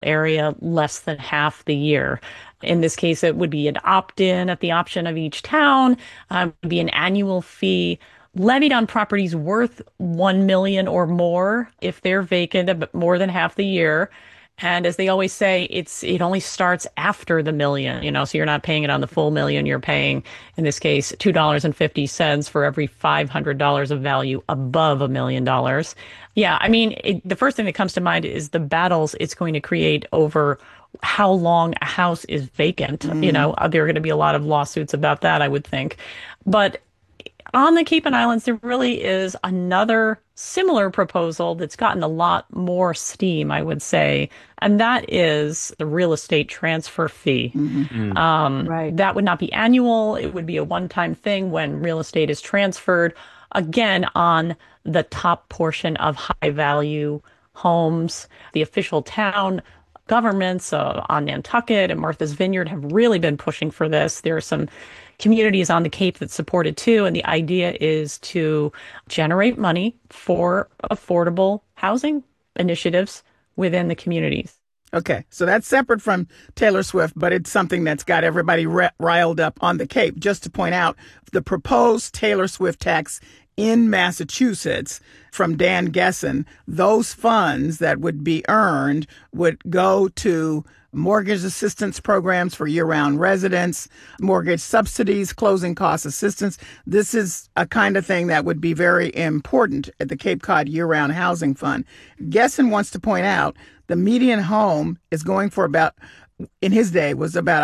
area less than half the year. In this case, it would be an opt-in at the option of each town, would be an annual fee levied on properties worth 1 million or more if they're vacant more than half the year. And as they always say, it only starts after the million, so you're not paying it on the full million. You're paying, in this case, $2.50 for every $500 of value above $1 million. Yeah, I mean, the first thing that comes to mind is the battles it's going to create over how long a house is vacant. There are going to be a lot of lawsuits about that, I would think. But on the Cape and Islands, there really is another similar proposal that's gotten a lot more steam, I would say, and that is the real estate transfer fee. Right. That would not be annual. It would be a one-time thing when real estate is transferred, again, on the top portion of high-value homes. The official town governments on Nantucket and Martha's Vineyard have really been pushing for this. There are some communities on the Cape that support it too. And the idea is to generate money for affordable housing initiatives within the communities. Okay, so that's separate from Taylor Swift, but it's something that's got everybody riled up on the Cape. Just to point out, the proposed Taylor Swift tax in Massachusetts from Dan Gessen, those funds that would be earned would go to mortgage assistance programs for year-round residents, mortgage subsidies, closing cost assistance. This is a kind of thing that would be very important at the Cape Cod Year-Round Housing Fund. Gessen wants to point out the median home is going for about, in his day, was about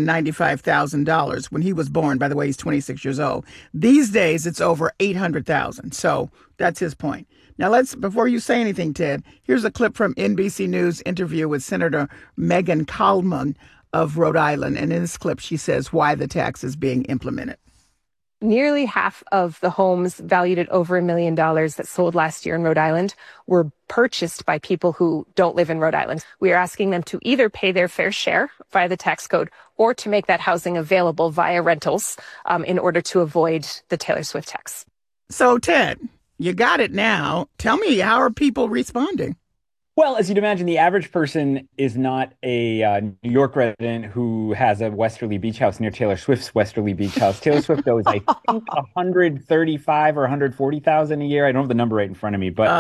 $195,000 when he was born. By the way, he's 26 years old. These days, it's over $800,000. So that's his point. Now, before you say anything, Ted, here's a clip from NBC News interview with Senator Megan Kallman of Rhode Island. And in this clip, she says why the tax is being implemented. Nearly half of the homes valued at over $1 million that sold last year in Rhode Island were purchased by people who don't live in Rhode Island. We are asking them to either pay their fair share via the tax code or to make that housing available via rentals in order to avoid the Taylor Swift tax. So, Ted, you got it now. Tell me, how are people responding? Well, as you'd imagine, the average person is not a New York resident who has a Westerly Beach house near Taylor Swift's Westerly Beach house. Taylor Swift owes, I think, 135 or 140,000 a year. I don't have the number right in front of me, but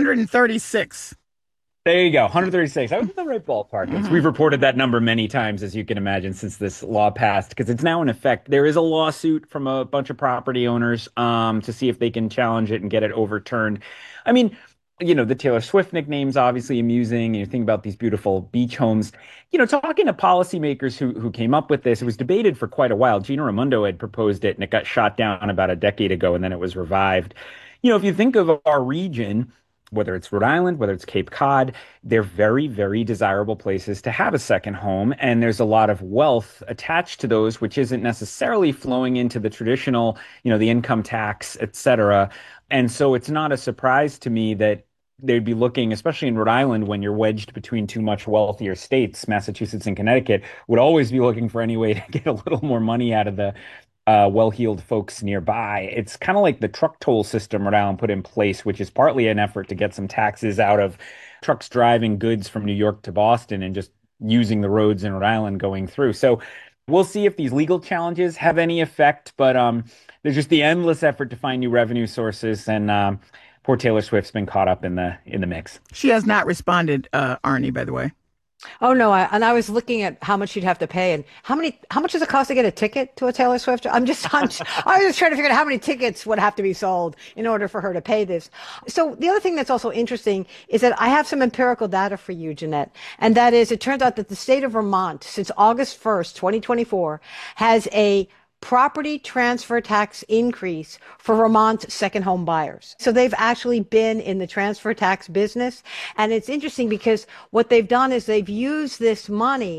136. There you go, 136. I was in the right ballpark. We've reported that number many times, as you can imagine, since this law passed, because it's now in effect. There is a lawsuit from a bunch of property owners to see if they can challenge it and get it overturned. I mean, the Taylor Swift nickname's obviously amusing. You think about these beautiful beach homes. Talking to policymakers who came up with this, it was debated for quite a while. Gina Raimondo had proposed it, and it got shot down about a decade ago, and then it was revived. If you think of our region, whether it's Rhode Island, whether it's Cape Cod, they're very, very desirable places to have a second home. And there's a lot of wealth attached to those, which isn't necessarily flowing into the traditional, the income tax, et cetera. And so it's not a surprise to me that they'd be looking, especially in Rhode Island, when you're wedged between two much wealthier states, Massachusetts and Connecticut, would always be looking for any way to get a little more money out of the well-heeled folks nearby. It's kind of like the truck toll system Rhode Island put in place, which is partly an effort to get some taxes out of trucks driving goods from New York to Boston and just using the roads in Rhode Island going through. So we'll see if these legal challenges have any effect, but there's just the endless effort to find new revenue sources, and poor Taylor Swift's been caught up in the mix. She has not responded, Arnie, by the way. Oh no! I was looking at how much you'd have to pay, and how much does it cost to get a ticket to a Taylor Swift? I was just trying to figure out how many tickets would have to be sold in order for her to pay this. So the other thing that's also interesting is that I have some empirical data for you, Jeanette, and that is, it turns out that the state of Vermont, since August 1st, 2024, has a property transfer tax increase for Vermont second home buyers. So they've actually been in the transfer tax business. And it's interesting because what they've done is they've used this money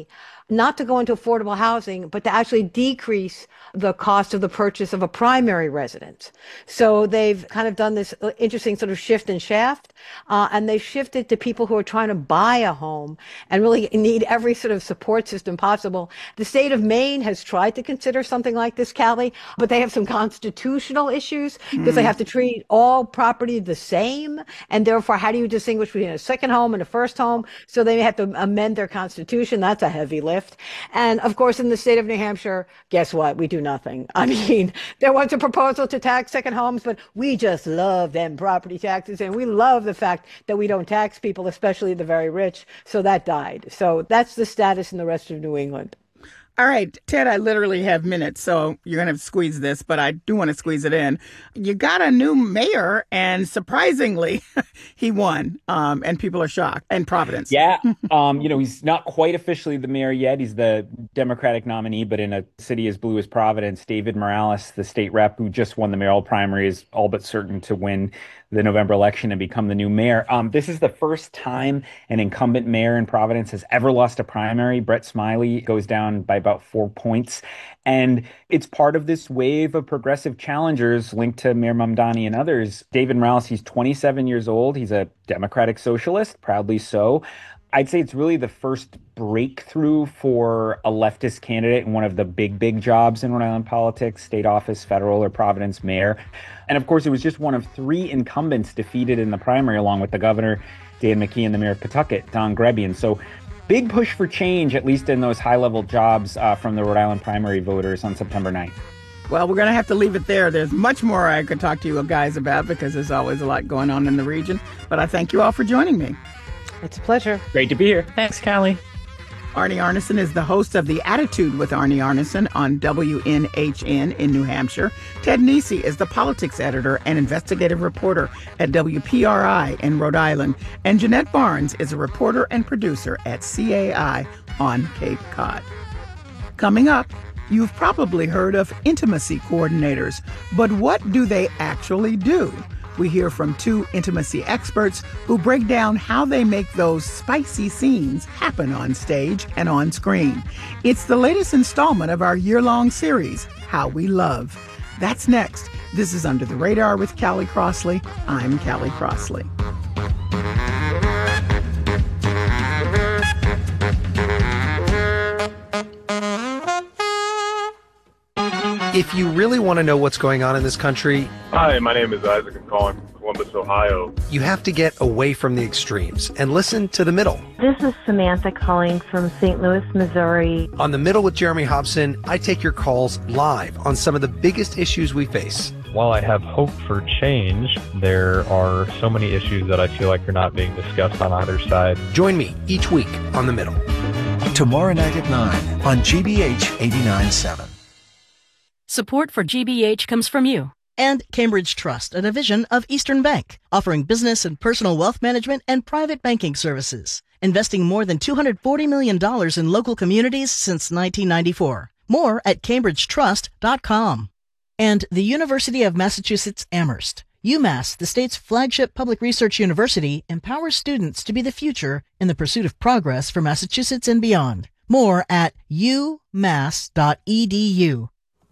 not to go into affordable housing, but to actually decrease the cost of the purchase of a primary residence. So they've kind of done this interesting sort of shift and shaft, and they've shifted to people who are trying to buy a home and really need every sort of support system possible. The state of Maine has tried to consider something like this, Callie, but they have some constitutional issues because they have to treat all property the same. And therefore, how do you distinguish between a second home and a first home? So they have to amend their constitution. That's a heavy lift. And of course, in the state of New Hampshire, guess what? We do nothing. I mean, there was a proposal to tax second homes, but we just love them property taxes. And we love the fact that we don't tax people, especially the very rich. So that died. So that's the status in the rest of New England. All right, Ted, I literally have minutes, so you're going to have to squeeze this, but I do want to squeeze it in. You got a new mayor, and surprisingly, he won, and people are shocked. And Providence. Yeah, he's not quite officially the mayor yet. He's the Democratic nominee, but in a city as blue as Providence, David Morales, the state rep who just won the mayoral primary, is all but certain to win the November election and become the new mayor. This is the first time an incumbent mayor in Providence has ever lost a primary. Brett Smiley goes down by about 4 points. And it's part of this wave of progressive challengers linked to Mayor Mamdani and others. David Morales, he's 27 years old. He's a Democratic socialist, proudly so. I'd say it's really the first breakthrough for a leftist candidate in one of the big jobs in Rhode Island politics, state office, federal, or Providence mayor. And of course, it was just one of 3 incumbents defeated in the primary, along with the governor, Dan McKee, and the mayor of Pawtucket, Don Grebbian. So big push for change, at least in those high-level jobs from the Rhode Island primary voters on September 9th. Well, we're going to have to leave it there. There's much more I could talk to you guys about because there's always a lot going on in the region. But I thank you all for joining me. It's a pleasure. Great to be here. Thanks, Callie. Arnie Arneson is the host of The Attitude with Arnie Arneson on WNHN in New Hampshire. Ted Nesi is the politics editor and investigative reporter at WPRI in Rhode Island. And Jeanette Barnes is a reporter and producer at CAI on Cape Cod. Coming up, you've probably heard of intimacy coordinators, but what do they actually do? We hear from 2 intimacy experts who break down how they make those spicy scenes happen on stage and on screen. It's the latest installment of our year-long series, How We Love. That's next. This is Under the Radar with Callie Crossley. I'm Callie Crossley. If you really want to know what's going on in this country... Hi, my name is Isaac. I'm calling from Columbus, Ohio. You have to get away from the extremes and listen to The Middle. This is Samantha calling from St. Louis, Missouri. On The Middle with Jeremy Hobson, I take your calls live on some of the biggest issues we face. While I have hope for change, there are so many issues that I feel like are not being discussed on either side. Join me each week on The Middle. Tomorrow night at 9 on GBH 89.7. Support for GBH comes from you. And Cambridge Trust, a division of Eastern Bank, offering business and personal wealth management and private banking services, investing more than $240 million in local communities since 1994. More at cambridgetrust.com. And the University of Massachusetts Amherst. UMass, the state's flagship public research university, empowers students to be the future in the pursuit of progress for Massachusetts and beyond. More at umass.edu.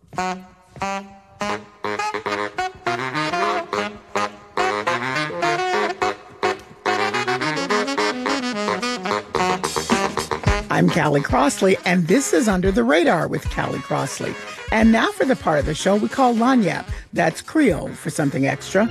I'm Callie Crossley, and this is Under the Radar with Callie Crossley. And now for the part of the show we call Lagniappe. That's Creole for something extra.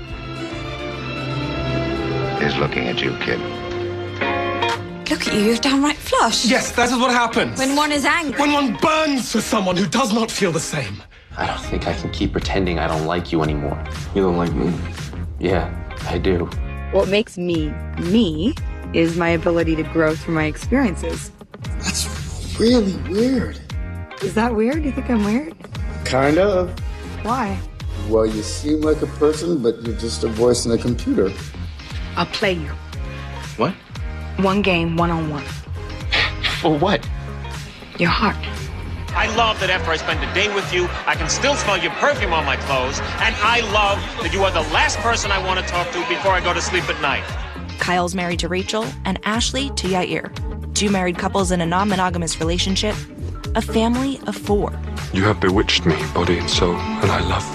Is looking at you, kid. Look at you, you're downright flush. Yes, that is what happens. When one is angry. When one burns for someone who does not feel the same. I don't think I can keep pretending I don't like you anymore. You don't like me? Yeah, I do. What makes me, me, is my ability to grow through my experiences. That's really weird. Is that weird? You think I'm weird? Kind of. Why? Well, you seem like a person, but you're just a voice in a computer. I'll play you. What? One game, one-on-one. For what? Your heart. I love that after I spend a day with you, I can still smell your perfume on my clothes, and I love that you are the last person I want to talk to before I go to sleep at night. Kyle's married to Rachel, and Ashley to Yair. 2 married couples in a non-monogamous relationship, a family of 4. You have bewitched me, body and soul, and I love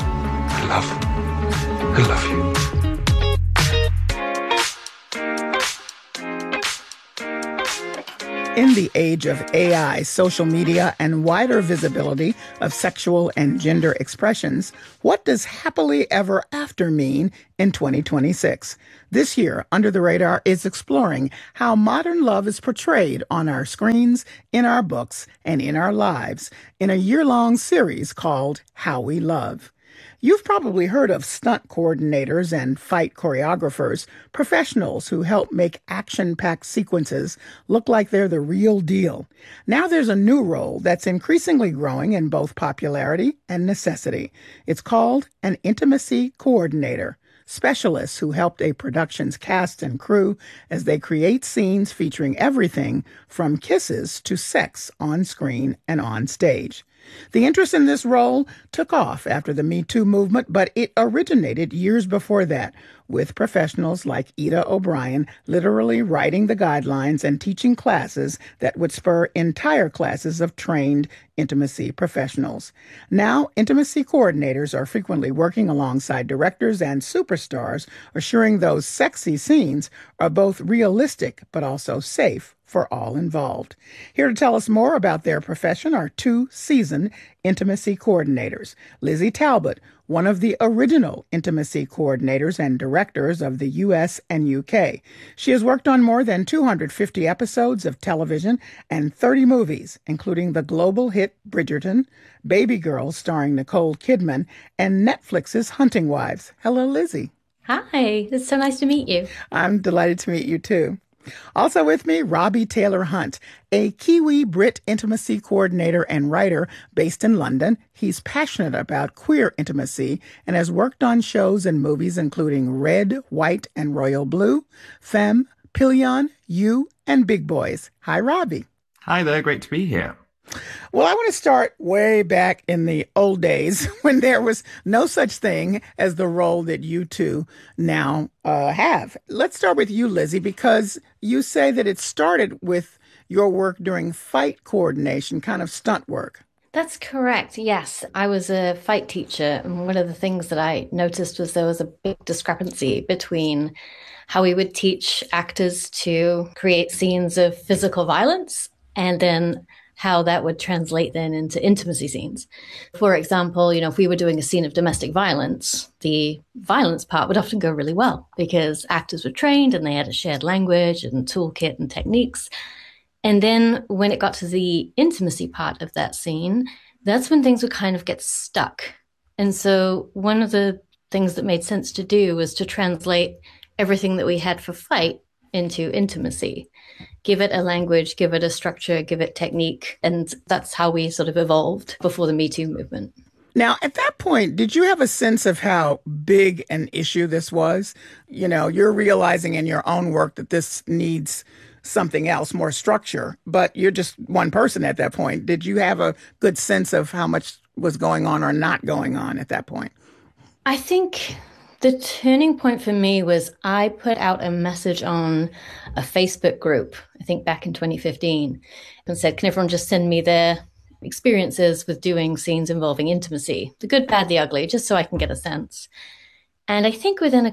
you. In the age of AI, social media, and wider visibility of sexual and gender expressions, what does happily ever after mean in 2026? This year, Under the Radar is exploring how modern love is portrayed on our screens, in our books, and in our lives in a year-long series called How We Love. You've probably heard of stunt coordinators and fight choreographers, professionals who help make action-packed sequences look like they're the real deal. Now there's a new role that's increasingly growing in both popularity and necessity. It's called an intimacy coordinator. Specialists who helped a production's cast and crew as they create scenes featuring everything from kisses to sex on screen and on stage. The interest in this role took off after the Me Too movement, but it originated years before that, with professionals like Ida O'Brien literally writing the guidelines and teaching classes that would spur entire classes of trained intimacy professionals. Now, intimacy coordinators are frequently working alongside directors and superstars, assuring those sexy scenes are both realistic but also safe for all involved. Here to tell us more about their profession are 2 seasoned intimacy coordinators. Lizzie Talbot, one of the original intimacy coordinators and directors of the U.S. and U.K. She has worked on more than 250 episodes of television and 30 movies, including the global hit Bridgerton, Baby Girls starring Nicole Kidman, and Netflix's Hunting Wives. Hello, Lizzie. Hi, it's so nice to meet you. I'm delighted to meet you, too. Also with me, Robbie Taylor Hunt, a Kiwi Brit intimacy coordinator and writer based in London. He's passionate about queer intimacy and has worked on shows and movies including Red, White, and Royal Blue, Femme, Pillion, You, and Big Boys. Hi, Robbie. Hi there. Great to be here. Well, I want to start way back in the old days when there was no such thing as the role that you two now have. Let's start with you, Lizzie, because you say that it started with your work during fight coordination, kind of stunt work. That's correct. Yes, I was a fight teacher. And one of the things that I noticed was there was a big discrepancy between how we would teach actors to create scenes of physical violence and then how that would translate then into intimacy scenes. For example, if we were doing a scene of domestic violence, the violence part would often go really well because actors were trained and they had a shared language and toolkit and techniques. And then when it got to the intimacy part of that scene, that's when things would kind of get stuck. And so one of the things that made sense to do was to translate everything that we had for fight into intimacy. Give it a language, give it a structure, give it technique. And that's how we sort of evolved before the Me Too movement. Now, at that point, did you have a sense of how big an issue this was? You're realizing in your own work that this needs something else, more structure, but you're just one person at that point. Did you have a good sense of how much was going on or not going on at that point? I think the turning point for me was I put out a message on a Facebook group, I think back in 2015, and said, can everyone just send me their experiences with doing scenes involving intimacy, the good, bad, the ugly, just so I can get a sense. And I think within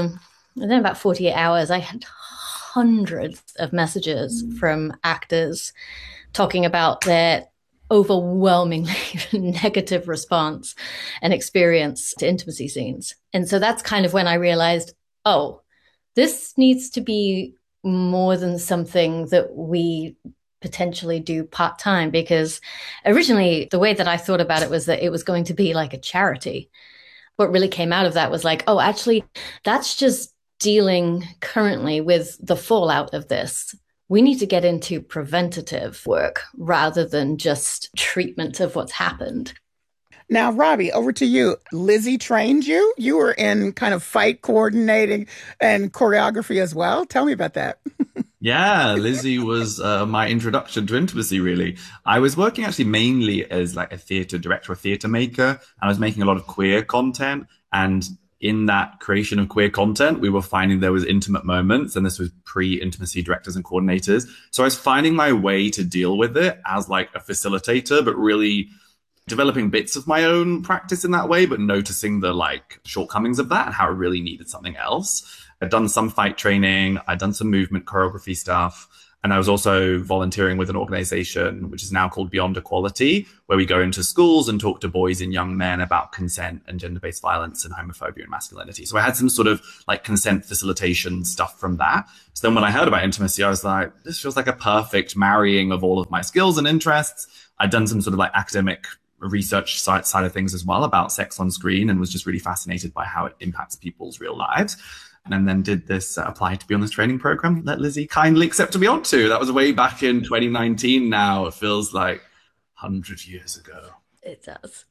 about 48 hours, I had hundreds of messages from actors talking about their overwhelmingly negative response and experience to intimacy scenes. And so that's kind of when I realized, oh, this needs to be more than something that we potentially do part-time, because originally the way that I thought about it was that it was going to be like a charity. What really came out of that was like, oh, actually, that's just dealing currently with the fallout of this. We need to get into preventative work rather than just treatment of what's happened. Now, Robbie, over to you. Lizzie trained you. You were in kind of fight coordinating and choreography as well. Tell me about that. Yeah, Lizzie was my introduction to intimacy, really. I was working actually mainly as like a theatre director, a theatre maker, and I was making a lot of queer content. And in that creation of queer content, we were finding there was intimate moments, and this was pre-intimacy directors and coordinators. So I was finding my way to deal with it as like a facilitator, but really developing bits of my own practice in that way, but noticing the like shortcomings of that and how it really needed something else. I'd done some fight training, I'd done some movement choreography stuff. And I was also volunteering with an organization, which is now called Beyond Equality, where we go into schools and talk to boys and young men about consent and gender-based violence and homophobia and masculinity. So I had some sort of like consent facilitation stuff from that. So then when I heard about intimacy, I was like, this feels like a perfect marrying of all of my skills and interests. I'd done some sort of like academic research side of things as well about sex on screen, and was just really fascinated by how it impacts people's real lives. And then did this apply to be on this training program that Lizzie kindly accepted me onto. That was way back in 2019 now. It feels like 100 years ago. It does.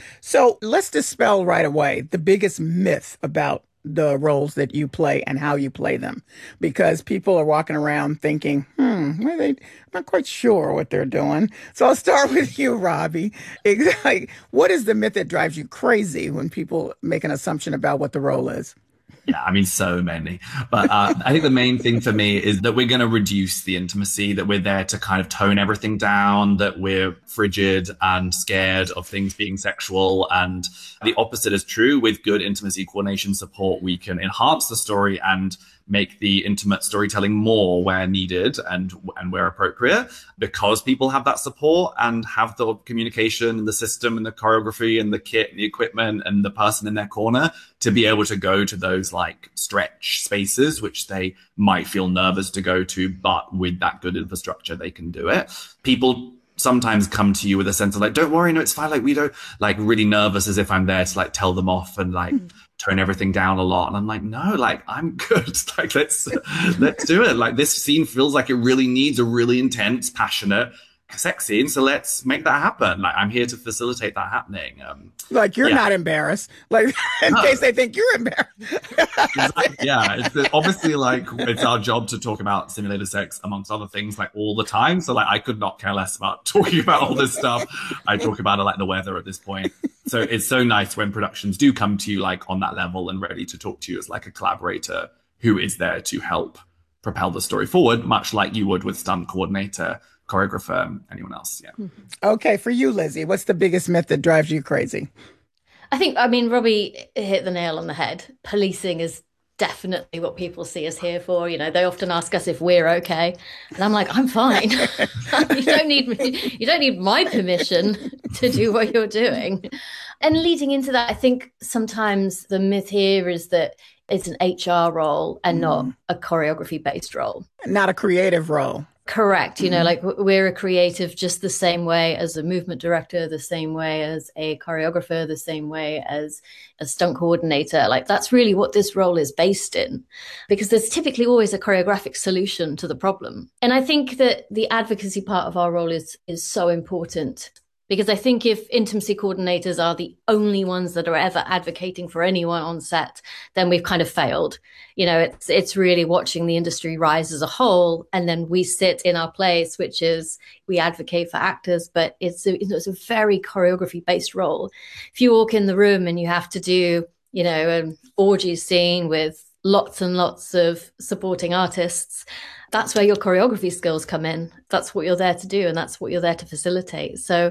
So let's dispel right away the biggest myth about the roles that you play and how you play them, because people are walking around thinking, I'm not quite sure what they're doing. So I'll start with you, Robbie. Exactly. What is the myth that drives you crazy when people make an assumption about what the role is? Yeah, I mean, so many. But I think the main thing for me is that we're going to reduce the intimacy, that we're there to kind of tone everything down, that we're frigid and scared of things being sexual. And the opposite is true. With good intimacy coordination support, we can enhance the story and make the intimate storytelling more where needed and where appropriate, because people have that support and have the communication and the system and the choreography and the kit and the equipment and the person in their corner to be able to go to those like stretch spaces, which they might feel nervous to go to, but with that good infrastructure, they can do it. People sometimes come to you with a sense of like, don't worry, no, it's fine. Like, we don't, like, really nervous as if I'm there to like tell them off and like tone everything down a lot. And I'm like, no, like, I'm good. Like, let's do it. Like, this scene feels like it really needs a really intense, passionate sex scene. So let's make that happen. Like, I'm here to facilitate that happening. Like, you're not embarrassed. Like, in case they think you're embarrassed. Exactly. Yeah. It's obviously like, it's our job to talk about simulated sex amongst other things, like all the time. So like, I could not care less about talking about all this stuff. I talk about it like the weather at this point. So it's so nice when productions do come to you like on that level and ready to talk to you as like a collaborator who is there to help propel the story forward, much like you would with stunt coordinator, choreographer, anyone else. Yeah. Okay, for you, Lizzie, what's the biggest myth that drives you crazy? I think, Robbie hit the nail on the head. Policing is definitely what people see us here for. You know, they often ask us if we're okay, and I'm like, I'm fine. You don't need my permission to do what you're doing. And leading into that, I think sometimes the myth here is that it's an HR role and not a choreography-based role. Not a creative role. Correct. You know, like we're a creative just the same way as a movement director, the same way as a choreographer, the same way as a stunt coordinator. Like, that's really what this role is based in, because there's typically always a choreographic solution to the problem. And I think that the advocacy part of our role is so important, because I think if intimacy coordinators are the only ones that are ever advocating for anyone on set, then we've kind of failed. You know, it's really watching the industry rise as a whole, and then we sit in our place, which is we advocate for actors, but it's a very choreography-based role. If you walk in the room and you have to do, you know, an orgy scene with lots and lots of supporting artists, that's where your choreography skills come in. That's what you're there to do, and that's what you're there to facilitate. So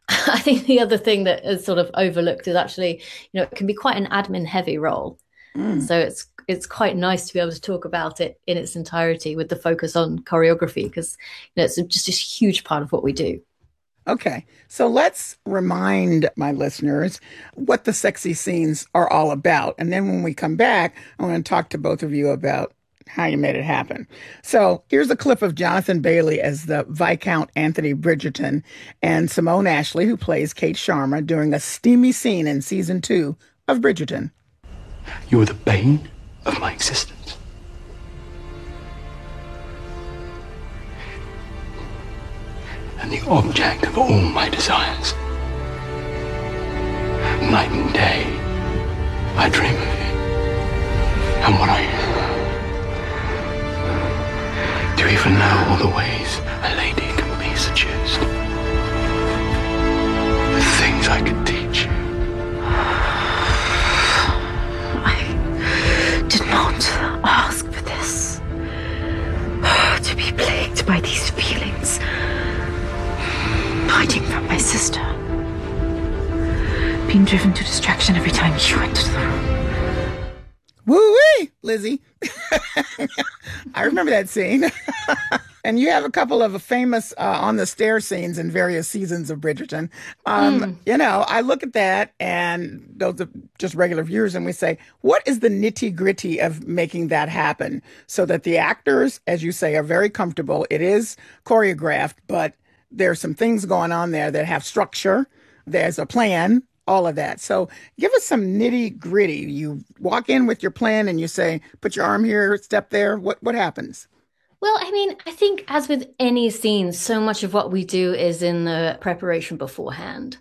I think the other thing that is sort of overlooked is actually, you know, it can be quite an admin heavy role. So it's quite nice to be able to talk about it in its entirety with the focus on choreography, because, you know, it's just a huge part of what we do. Okay, so let's remind my listeners what the sexy scenes are all about. And then when we come back, I want to talk to both of you about how you made it happen. So here's a clip of Jonathan Bailey as the Viscount Anthony Bridgerton and Simone Ashley, who plays Kate Sharma, during a steamy scene in season 2 of Bridgerton. You are the bane of my existence. And the object of all my desires. Night and day, I dream of you. And what are you? Do you even know all the ways a lady can be seduced? The things I could teach you. hiding from my sister. Being driven to distraction every time you enter the room. Woo-wee, Lizzie. I remember that scene. And you have a couple of famous on the stair scenes in various seasons of Bridgerton. I look at that, and those are just regular viewers, and we say, what is the nitty-gritty of making that happen so that the actors, as you say, are very comfortable? It is choreographed, but there's some things going on there that have structure. There's a plan, all of that. So give us some nitty-gritty. You walk in with your plan and you say, put your arm here, step there. What happens? Well, I mean, I think as with any scene, so much of what we do is in the preparation beforehand.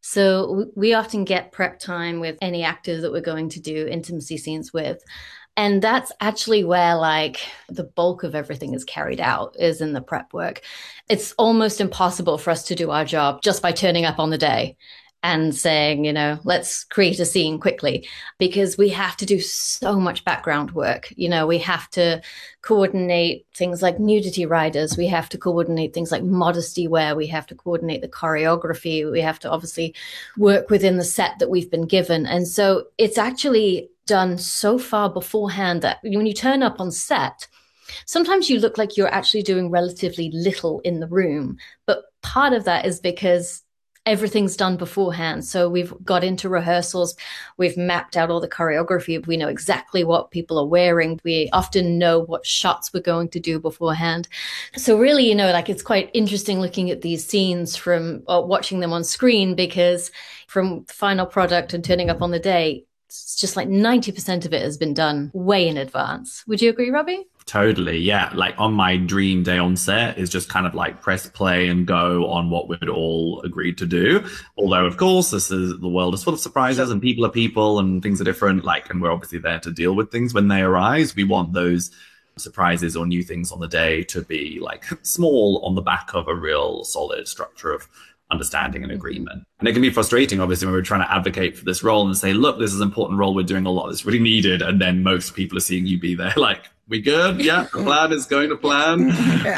So we often get prep time with any actors that we're going to do intimacy scenes with. And that's actually where like the bulk of everything is carried out, is in the prep work. It's almost impossible for us to do our job just by turning up on the day and saying, let's create a scene quickly, because we have to do so much background work. We have to coordinate things like nudity riders. We have to coordinate things like modesty wear. We have to coordinate the choreography. We have to obviously work within the set that we've been given. And so it's actually done so far beforehand that when you turn up on set, sometimes you look like you're actually doing relatively little in the room. But part of that is because everything's done beforehand. So we've got into rehearsals. We've mapped out all the choreography. We know exactly what people are wearing. We often know what shots we're going to do beforehand. So really, it's quite interesting looking at these scenes from watching them on screen, because from final product and turning up on the day, it's just like 90% of it has been done way in advance. Would you agree, Robbie? Totally, yeah. Like on my dream day on set is just kind of like press play and go on what we'd all agreed to do. Although, of course, the world is full of surprises and people are people and things are different. And we're obviously there to deal with things when they arise. We want those surprises or new things on the day to be like small on the back of a real solid structure of understanding and agreement. And it can be frustrating, obviously, when we're trying to advocate for this role and say, look, this is an important role. We're doing a lot that's really needed. And then most people are seeing you be there like, we good? Yeah, the plan is going to plan.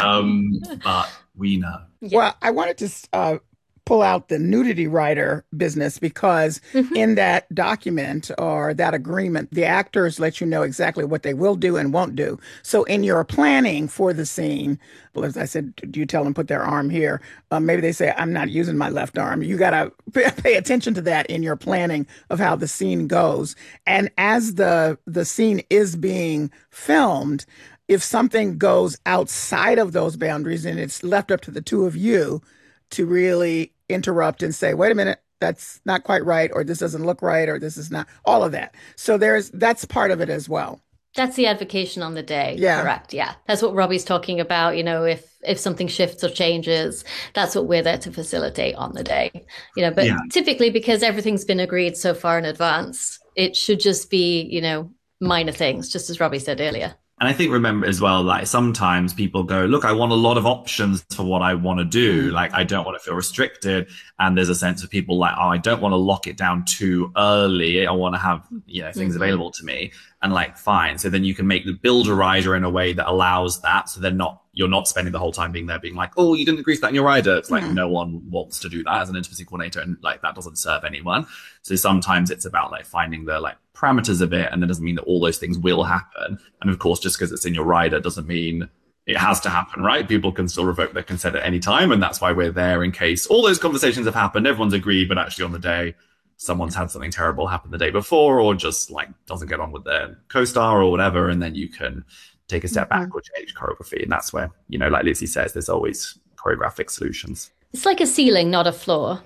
But we know. Yeah. Well, I wanted to pull out the nudity rider business, because in that document or that agreement, the actors let you know exactly what they will do and won't do. So in your planning for the scene, well, as I said, do you tell them put their arm here? Maybe they say, I'm not using my left arm. You got to pay attention to that in your planning of how the scene goes. And as the scene is being filmed, if something goes outside of those boundaries, and it's left up to the two of you to really interrupt and say, wait a minute, that's not quite right, or this doesn't look right, or this is not, all of that. So that's part of it as well. That's the advocation on the day. Yeah. Correct. Yeah. That's what Robbie's talking about. If something shifts or changes, that's what we're there to facilitate on the day. But typically, because everything's been agreed so far in advance, it should just be, minor things, just as Robbie said earlier. And I think, remember as well, like sometimes people go, look, I want a lot of options for what I want to do. Like, I don't want to feel restricted. And there's a sense of people like, oh, I don't want to lock it down too early. I want to have, things available to me. And like, fine. So then you can make the build a rider in a way that allows that. So you're not spending the whole time being there being like, oh, you didn't grease that in your rider. It's like, no one wants to do that as an intimacy coordinator. And like, that doesn't serve anyone. So sometimes it's about like finding the like parameters of it. And that doesn't mean that all those things will happen. And of course, just because it's in your rider doesn't mean it has to happen, right? People can still revoke their consent at any time. And that's why we're there in case all those conversations have happened. Everyone's agreed, but actually on the day, someone's had something terrible happen the day before, or just like doesn't get on with their co-star or whatever. And then you can take a step back or change choreography. And that's where, like Lizzie says, there's always choreographic solutions. It's like a ceiling, not a floor.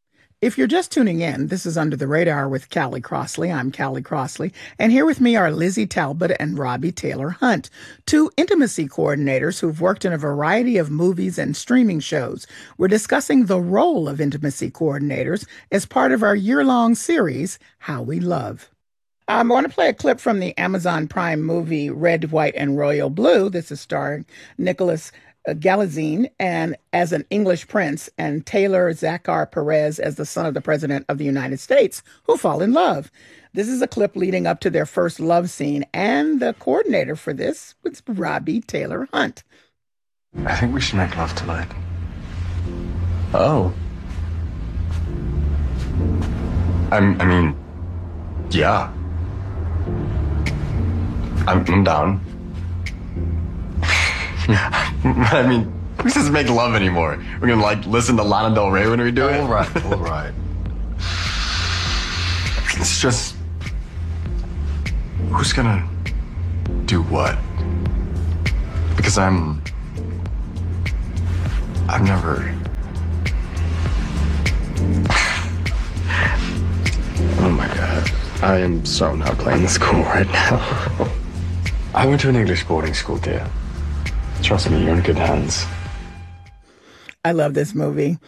If you're just tuning in, this is Under the Radar with Callie Crossley. I'm Callie Crossley. And here with me are Lizzie Talbot and Robbie Taylor Hunt, two intimacy coordinators who've worked in a variety of movies and streaming shows. We're discussing the role of intimacy coordinators as part of our year-long series, How We Love. I want to play a clip from the Amazon Prime movie Red, White, and Royal Blue. This is starring Nicholas Galitzine and as an English prince, and Taylor Zachar Perez as the son of the President of the United States, who fall in love. This is a clip leading up to their first love scene, and the coordinator for this was Robbie Taylor Hunt. I think we should make love tonight. Oh. I mean, yeah. I'm down. I mean, we just make love anymore. We're gonna like listen to Lana Del Rey when we do it. All right. It's just, who's gonna do what? Because I've never. Oh my God, I am so not playing this cool right now. I went to an English boarding school, dear. Trust me, you're in good hands. I love this movie.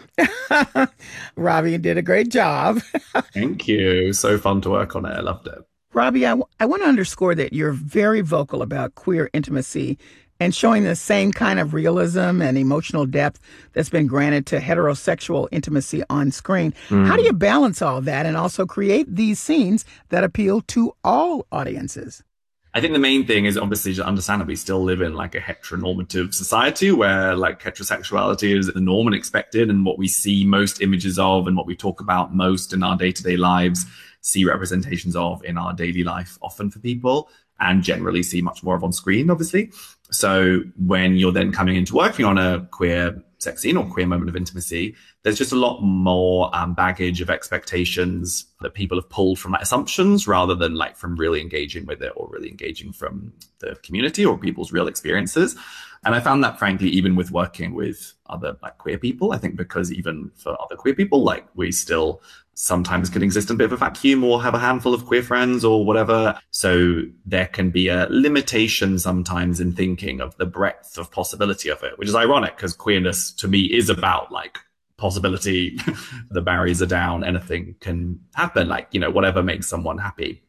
Robbie, you did a great job. Thank you. So fun to work on it. I loved it. Robbie, I want to underscore that you're very vocal about queer intimacy and showing the same kind of realism and emotional depth that's been granted to heterosexual intimacy on screen. How do you balance all that and also create these scenes that appeal to all audiences? I think the main thing is obviously to understand that we still live in like a heteronormative society where like heterosexuality is the norm and expected, and what we see most images of and what we talk about most in our day-to-day lives, see representations of in our daily life often for people, and generally see much more of on screen, obviously. So when you're then coming into working on a queer sex scene or queer moment of intimacy, there's just a lot more baggage of expectations that people have pulled from like assumptions rather than like from really engaging with it or really engaging from the community or people's real experiences. And I found that, frankly, even with working with other like queer people, I think because even for other queer people, like we still sometimes can exist in a bit of a vacuum or have a handful of queer friends or whatever. So there can be a limitation sometimes in thinking of the breadth of possibility of it, which is ironic because queerness to me is about like possibility. The barriers are down, anything can happen, like, you know, whatever makes someone happy.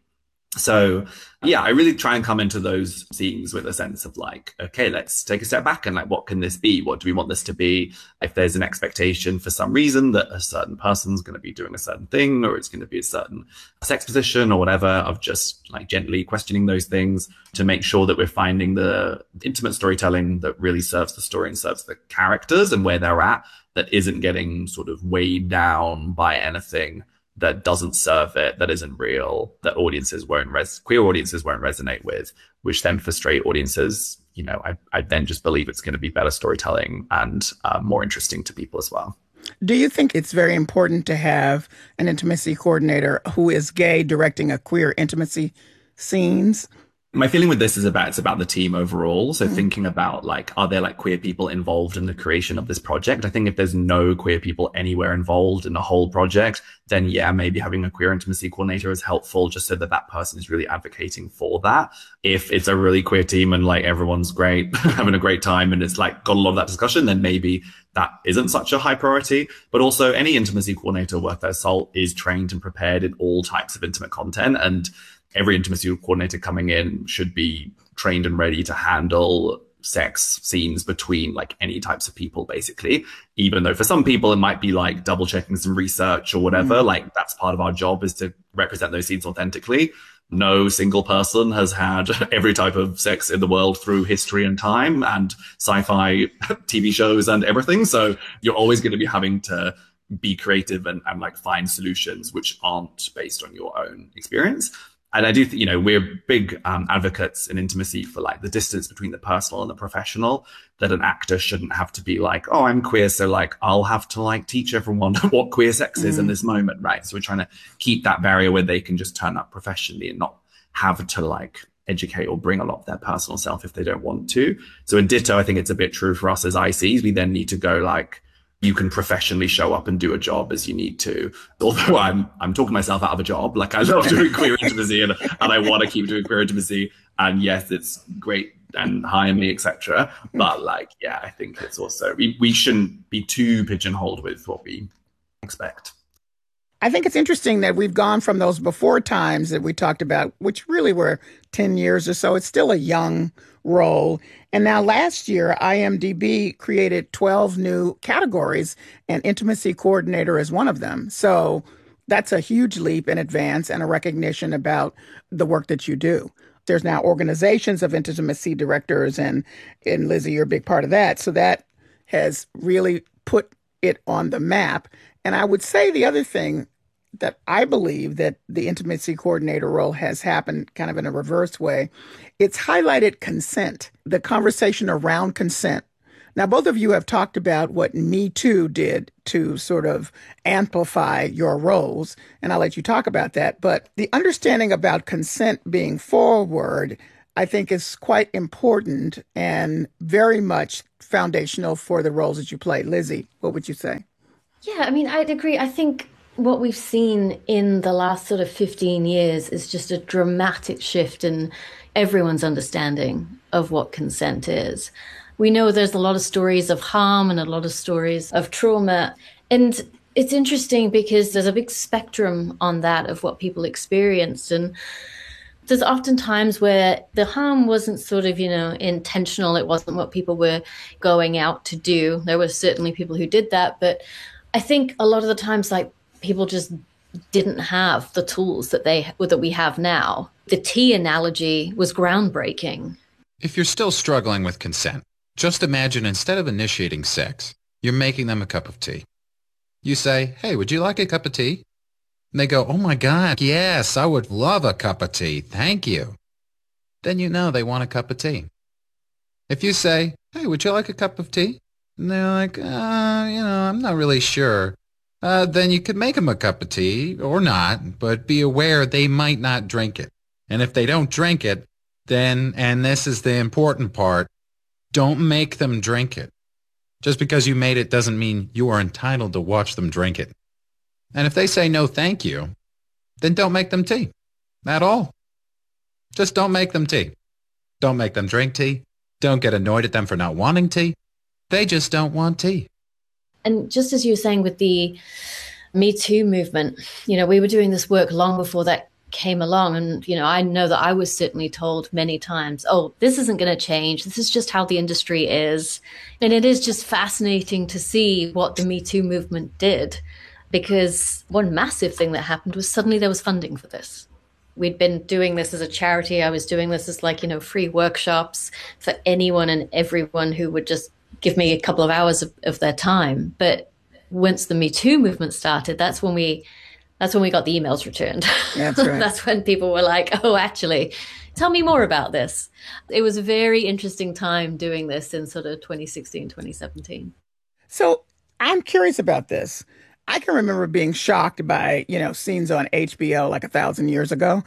So yeah, I really try and come into those scenes with a sense of like, okay, let's take a step back and like, what can this be? What do we want this to be? If there's an expectation for some reason that a certain person's going to be doing a certain thing, or it's going to be a certain sex position or whatever, of just like gently questioning those things to make sure that we're finding the intimate storytelling that really serves the story and serves the characters and where they're at, that isn't getting sort of weighed down by anything that doesn't serve it, that isn't real, that queer audiences won't resonate with, which then for straight audiences, you know, I then just believe it's going to be better storytelling and more interesting to people as well. Do you think it's very important to have an intimacy coordinator who is gay directing a queer intimacy scenes? My feeling with this is it's about the team overall. So thinking about like, are there like queer people involved in the creation of this project? I think if there's no queer people anywhere involved in the whole project, then yeah, maybe having a queer intimacy coordinator is helpful just so that that person is really advocating for that. If it's a really queer team and like everyone's great, having a great time and it's like got a lot of that discussion, then maybe that isn't such a high priority. But also any intimacy coordinator worth their salt is trained and prepared in all types of intimate content, and every intimacy coordinator coming in should be trained and ready to handle sex scenes between like any types of people, basically. Even though for some people it might be like double checking some research or whatever, like that's part of our job, is to represent those scenes authentically. No single person has had every type of sex in the world through history and time and sci-fi TV shows and everything. So you're always going to be having to be creative and like find solutions which aren't based on your own experience. And I do think, you know, we're big advocates in intimacy for like the distance between the personal and the professional, that an actor shouldn't have to be like, oh, I'm queer, so like I'll have to like teach everyone what queer sex is in this moment, right? So we're trying to keep that barrier where they can just turn up professionally and not have to like educate or bring a lot of their personal self if they don't want to. So in ditto, I think it's a bit true for us as ICs. We then need to go like, you can professionally show up and do a job as you need to. Although I'm talking myself out of a job. Like I love doing queer intimacy and I want to keep doing queer intimacy. And yes, it's great and hire me, etc. But like, yeah, I think it's also, we shouldn't be too pigeonholed with what we expect. I think it's interesting that we've gone from those before times that we talked about, which really were 10 years or so. It's still a young role. And now last year, IMDb created 12 new categories, and intimacy coordinator is one of them. So that's a huge leap in advance and a recognition about the work that you do. There's now organizations of intimacy directors, and Lizzie, you're a big part of that. So that has really put it on the map. And I would say the other thing that I believe that the intimacy coordinator role has happened kind of in a reverse way. It's highlighted consent, the conversation around consent. Now, both of you have talked about what Me Too did to sort of amplify your roles, and I'll let you talk about that. But the understanding about consent being forward, I think, is quite important and very much foundational for the roles that you play. Lizzie, what would you say? Yeah, I mean, I'd agree. I think what we've seen in the last sort of 15 years is just a dramatic shift in everyone's understanding of what consent is. We know there's a lot of stories of harm and a lot of stories of trauma. And it's interesting because there's a big spectrum on that of what people experienced. And there's often times where the harm wasn't sort of, intentional. It wasn't what people were going out to do. There were certainly people who did that. But I think a lot of the times, like, people just didn't have the tools that we have now. The tea analogy was groundbreaking. If you're still struggling with consent, just imagine instead of initiating sex, you're making them a cup of tea. You say, "Hey, would you like a cup of tea?" And they go, "Oh my God, yes, I would love a cup of tea. Thank you." Then you know they want a cup of tea. If you say, "Hey, would you like a cup of tea?" And they're like, I'm not really sure. Then you could make them a cup of tea or not, but be aware they might not drink it. And if they don't drink it, then, and this is the important part, don't make them drink it. Just because you made it doesn't mean you are entitled to watch them drink it. And if they say no thank you, then don't make them tea at all. Just don't make them tea. Don't make them drink tea. Don't get annoyed at them for not wanting tea. They just don't want tea. And just as you were saying with the Me Too movement, we were doing this work long before that came along. And, I know that I was certainly told many times, oh, this isn't going to change. This is just how the industry is. And it is just fascinating to see what the Me Too movement did, because one massive thing that happened was suddenly there was funding for this. We'd been doing this as a charity. I was doing this as free workshops for anyone and everyone who would just give me a couple of hours of their time. But once the Me Too movement started, that's when we got the emails returned. That's right. That's when people were like, oh, actually, tell me more about this. It was a very interesting time doing this in sort of 2016, 2017. So I'm curious about this. I can remember being shocked by, scenes on HBO like 1,000 years ago.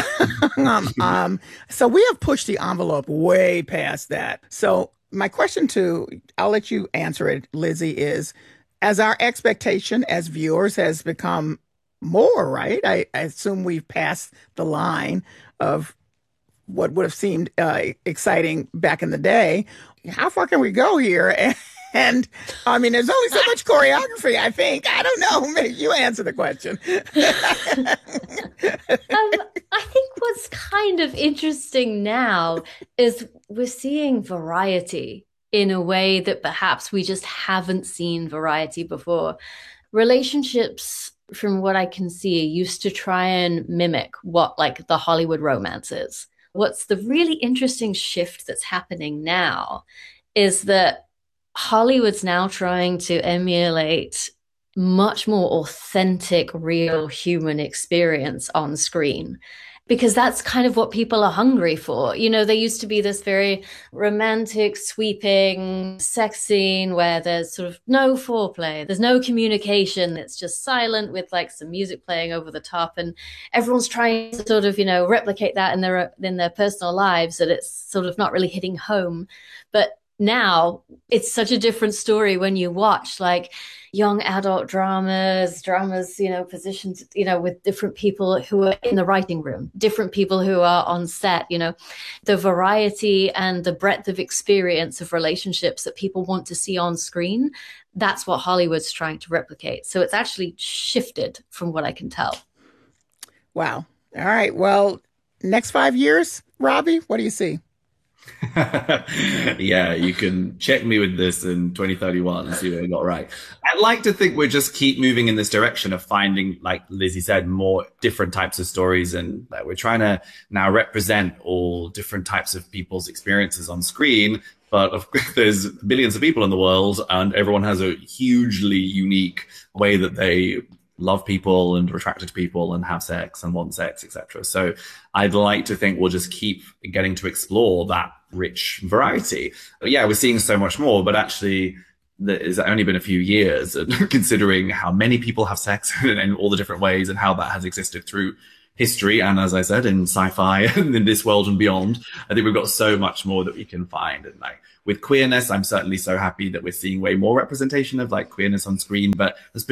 So we have pushed the envelope way past that. So my question I'll let you answer it, Lizzie, is, as our expectation as viewers has become more, right? I assume we've passed the line of what would have seemed exciting back in the day. How far can we go here? And I mean, there's only so much choreography, I think. I don't know. Maybe you answer the question. I think what's kind of interesting now is we're seeing variety in a way that perhaps we just haven't seen variety before. Relationships, from what I can see, used to try and mimic what the Hollywood romance is. What's the really interesting shift that's happening now is that Hollywood's now trying to emulate much more authentic, real human experience on screen, because that's kind of what people are hungry for. There used to be this very romantic, sweeping sex scene where there's sort of no foreplay. There's no communication. It's just silent with some music playing over the top. And everyone's trying to sort of, replicate that in their personal lives, that it's sort of not really hitting home. But now it's such a different story when you watch young adult dramas, positions, with different people who are in the writing room, different people who are on set, the variety and the breadth of experience of relationships that people want to see on screen. That's what Hollywood's trying to replicate. So it's actually shifted from what I can tell. Wow. All right. Well, next 5 years, Robbie, what do you see? Yeah, you can check me with this in 2031 and see what I got right. I'd like to think we'll just keep moving in this direction of finding, like Lizzie said, more different types of stories. And we're trying to now represent all different types of people's experiences on screen. But of course, there's billions of people in the world, and everyone has a hugely unique way that they love people and are attracted to people and have sex and want sex, etc. So I'd like to think we'll just keep getting to explore that rich variety. But yeah, we're seeing so much more, but actually it's only been a few years, considering how many people have sex in all the different ways and how that has existed through history. And as I said, in sci-fi and in this world and beyond, I think we've got so much more that we can find. And like with queerness, I'm certainly so happy that we're seeing way more representation of like queerness on screen, but there's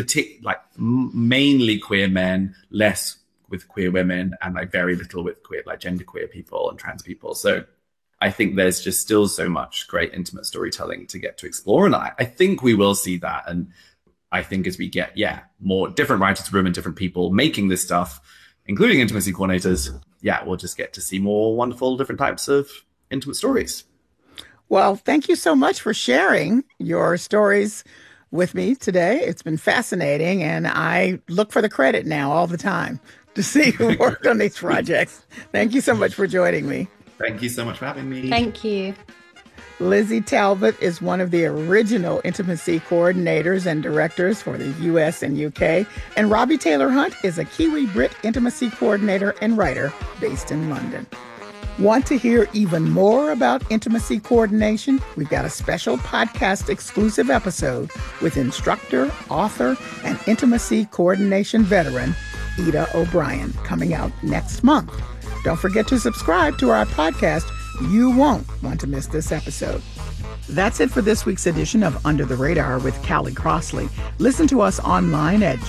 mainly queer men, less with queer women, and like very little with queer, like genderqueer people and trans people. So I think there's just still so much great intimate storytelling to get to explore. And I think we will see that. And I think as we get, more different writers room and different people making this stuff, including intimacy coordinators, we'll just get to see more wonderful different types of intimate stories. Well, thank you so much for sharing your stories with me today. It's been fascinating, and I look for the credit now all the time to see who worked on these projects. Thank you so much for joining me. Thank you so much for having me. Thank you. Lizzie Talbot is one of the original intimacy coordinators and directors for the US and UK, and Robbie Taylor Hunt is a Kiwi Brit intimacy coordinator and writer based in London. Want to hear even more about intimacy coordination? We've got a special podcast exclusive episode with instructor, author, and intimacy coordination veteran Ida O'Brien coming out next month. Don't forget to subscribe to our podcast. You won't want to miss this episode. That's it for this week's edition of Under the Radar with Callie Crossley. Listen to us online at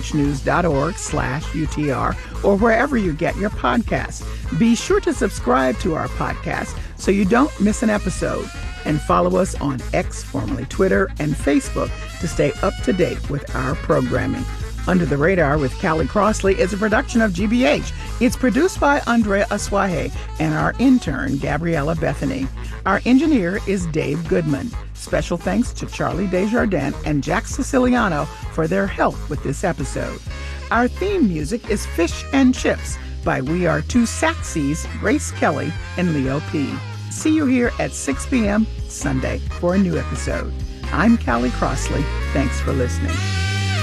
gbhnews.org/UTR or wherever you get your podcasts. Be sure to subscribe to our podcast so you don't miss an episode. And follow us on X, formerly Twitter, and Facebook to stay up to date with our programming. Under the Radar with Callie Crossley is a production of GBH. It's produced by Andrea Aswahe and our intern, Gabriella Bethany. Our engineer is Dave Goodman. Special thanks to Charlie Desjardins and Jack Siciliano for their help with this episode. Our theme music is Fish and Chips by We Are Two Saxies, Grace Kelly and Leo P. See you here at 6 p.m. Sunday for a new episode. I'm Callie Crossley. Thanks for listening.